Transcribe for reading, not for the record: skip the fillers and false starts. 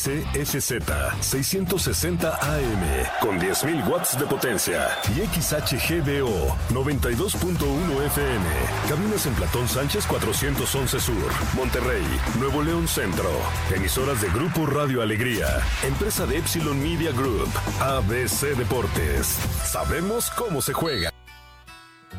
XHCSZ 660 AM con 10.000 watts de potencia y XHGBO 92.1 FM. Cabinas en Platón Sánchez 411 Sur, Monterrey, Nuevo León Centro. Emisoras de Grupo Radio Alegría, empresa de Epsilon Media Group, ABC Deportes. Sabemos cómo se juega.